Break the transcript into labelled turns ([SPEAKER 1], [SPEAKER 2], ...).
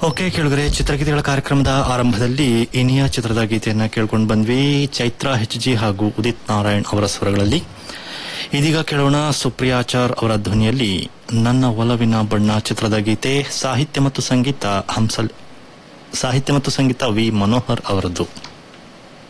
[SPEAKER 1] Okay ಕೇಳಿದ್ರೆ ಚಿತ್ರಗೀತೆಗಳ ಕಾರ್ಯಕ್ರಮದ ಆರಂಭದಲ್ಲಿ ಇನಿಯಾ ಚಿತ್ರದ ಗೀತೆಯನ್ನ ಕೇಳ್ಕೊಂಡು ಬಂದ್ವಿ. ಚೈತ್ರಾ HG ಹಾಗೂ ಉದಿತ್ ನಾರಾಯಣ್ ಅವರ ಸ್ವರಗಳಲ್ಲಿ. ಇದೀಗ ಕೇಳೋಣ ಸುಪ್ರಿಯಾಚಾರ್ ಅವರ ಧ್ವನಿಯಲ್ಲಿ ನನ್ನ ಒಲವಿನ ಬಣ್ಣ ಚಿತ್ರದ ಗೀತೆ. ಸಾಹಿತ್ಯ ಮತ್ತು ಸಂಗೀತ ವಿ ಮನೋಹರ್ ಅವರದ್ದು.